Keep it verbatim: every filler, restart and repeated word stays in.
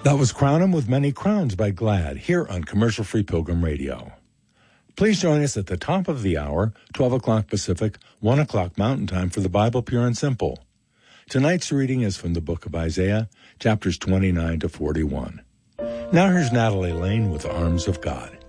That was Crown 'Em with Many Crowns by Glad, here on Commercial Free Pilgrim Radio. Please join us at the top of the hour, twelve o'clock Pacific, one o'clock Mountain Time for the Bible Pure and Simple. Tonight's reading is from the book of Isaiah, chapters twenty-nine to forty-one. Now here's Natalie Lane with Arms of God.